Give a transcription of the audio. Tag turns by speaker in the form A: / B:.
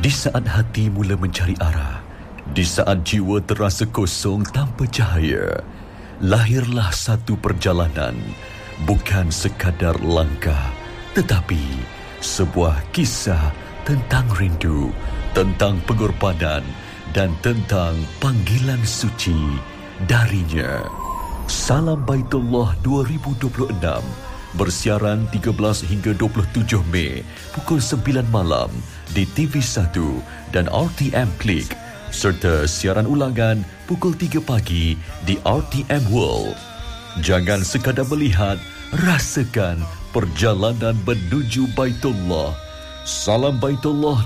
A: Di saat hati mula mencari arah, di saat jiwa terasa kosong tanpa cahaya, lahirlah satu perjalanan, bukan sekadar langkah, tetapi sebuah kisah tentang rindu, tentang pengorbanan dan tentang panggilan suci darinya. Salam Baitullah 2026 bersiaran 13 hingga 27 Mei pukul 9 malam di TV1 dan RTM Klik, serta siaran ulangan pukul 3 pagi di RTM World. Jangan sekadar melihat, rasakan perjalanan menuju Baitullah. Salam Baitullah